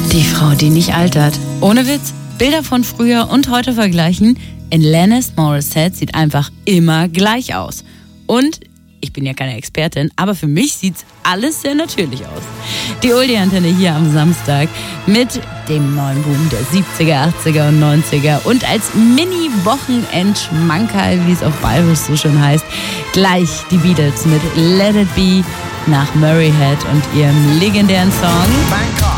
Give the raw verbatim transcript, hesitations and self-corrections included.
Die Frau, die nicht altert. Ohne Witz, Bilder von früher und heute vergleichen. Alanis Morissette sieht einfach immer gleich aus. Und, ich bin ja keine Expertin, aber für mich sieht's alles sehr natürlich aus. Die Oldie-Antenne hier am Samstag mit dem neuen Boom der siebziger, achtziger und neunziger und als Mini-Wochenend-Schmankerl, wie es auf Bayerisch so schön heißt, gleich die Beatles mit Let It Be nach Murray Head und ihrem legendären Song Bangkok.